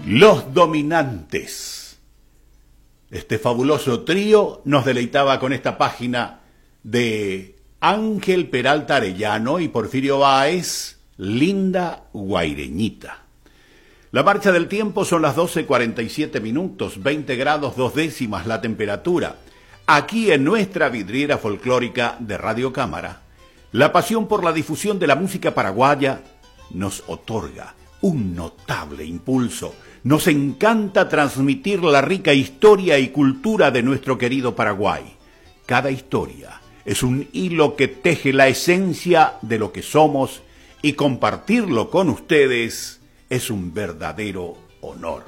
Los Dominantes. Este fabuloso trío nos deleitaba con esta página de Ángel Peralta Arellano y Porfirio Báez, Linda Guaireñita. La marcha del tiempo son las 12:47 minutos, 20 grados 2 décimas la temperatura. Aquí en nuestra vidriera folclórica de Radio Cámara, la pasión por la difusión de la música paraguaya nos otorga un notable impulso. Nos encanta transmitir la rica historia y cultura de nuestro querido Paraguay. Cada historia es un hilo que teje la esencia de lo que somos y compartirlo con ustedes es un verdadero honor.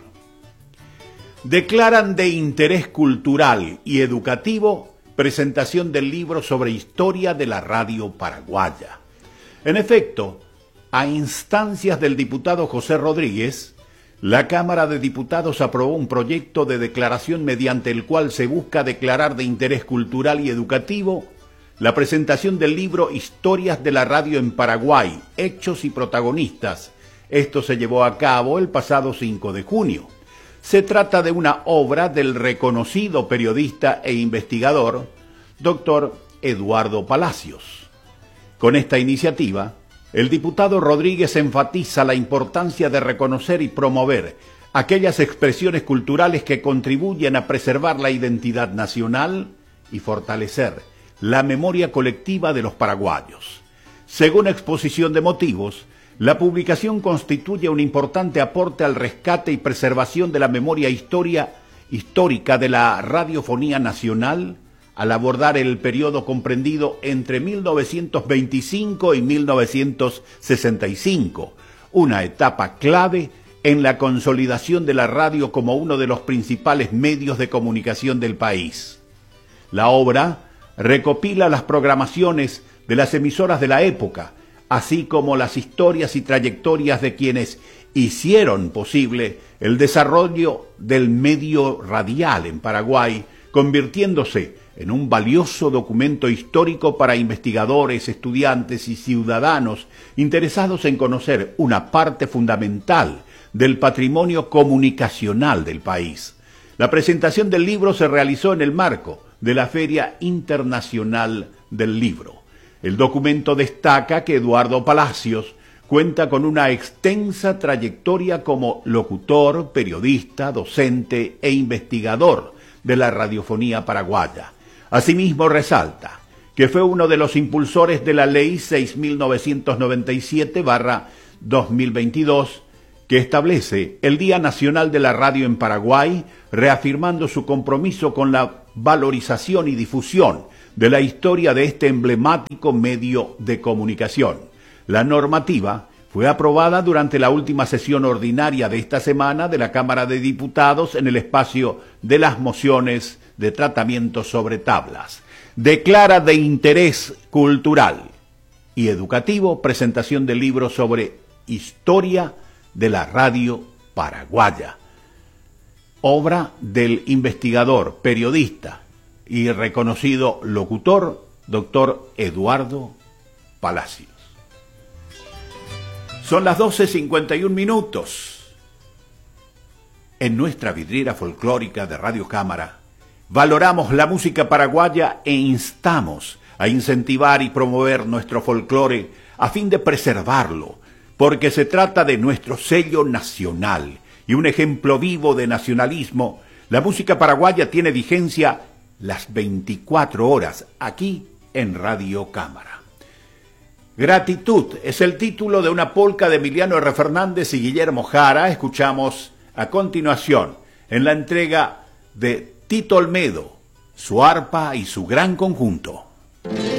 Declaran de interés cultural y educativo presentación del libro sobre historia de la radio paraguaya. En efecto, a instancias del diputado José Rodríguez, la Cámara de Diputados aprobó un proyecto de declaración mediante el cual se busca declarar de interés cultural y educativo la presentación del libro Historias de la Radio en Paraguay, Hechos y Protagonistas. Esto se llevó a cabo el pasado 5 de junio. Se trata de una obra del reconocido periodista e investigador, doctor Eduardo Palacios. Con esta iniciativa, el diputado Rodríguez enfatiza la importancia de reconocer y promover aquellas expresiones culturales que contribuyen a preservar la identidad nacional y fortalecer la memoria colectiva de los paraguayos. Según exposición de motivos, la publicación constituye un importante aporte al rescate y preservación de la memoria histórica de la radiofonía nacional, al abordar el periodo comprendido entre 1925 y 1965, una etapa clave en la consolidación de la radio como uno de los principales medios de comunicación del país. La obra recopila las programaciones de las emisoras de la época, así como las historias y trayectorias de quienes hicieron posible el desarrollo del medio radial en Paraguay, convirtiéndose en un valioso documento histórico para investigadores, estudiantes y ciudadanos interesados en conocer una parte fundamental del patrimonio comunicacional del país. La presentación del libro se realizó en el marco de la Feria Internacional del Libro. El documento destaca que Eduardo Palacios cuenta con una extensa trayectoria como locutor, periodista, docente e investigador de la radiofonía paraguaya. Asimismo, resalta que fue uno de los impulsores de la Ley 6.997/2022, que establece el Día Nacional de la Radio en Paraguay, reafirmando su compromiso con la valorización y difusión de la historia de este emblemático medio de comunicación. La normativa fue aprobada durante la última sesión ordinaria de esta semana de la Cámara de Diputados en el espacio de las mociones de tratamiento sobre tablas. Declara de interés cultural y educativo presentación del libro sobre historia de la radio paraguaya. Obra del investigador, periodista y reconocido locutor, doctor Eduardo Palacios. Son las 12:51 minutos. En nuestra vidriera folclórica de Radio Cámara, valoramos la música paraguaya e instamos a incentivar y promover nuestro folclore a fin de preservarlo, porque se trata de nuestro sello nacional y un ejemplo vivo de nacionalismo. La música paraguaya tiene vigencia las 24 horas aquí en Radio Cámara. Gratitud es el título de una polca de Emiliano R. Fernández y Guillermo Jara. Escuchamos a continuación en la entrega de Tito Olmedo, su arpa y su gran conjunto.